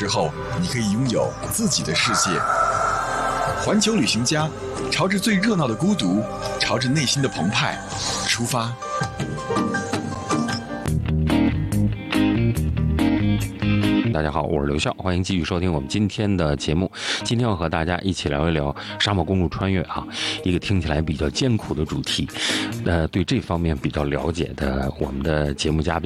时候，你可以拥有自己的世界。环球旅行家，朝着最热闹的孤独，朝着内心的澎湃出发。 大家好，我是刘笑，欢迎继续收听我们今天的节目。今天要和大家一起聊一聊沙漠公路穿越啊，一个听起来比较艰苦的主题。对这方面比较了解的我们的节目嘉宾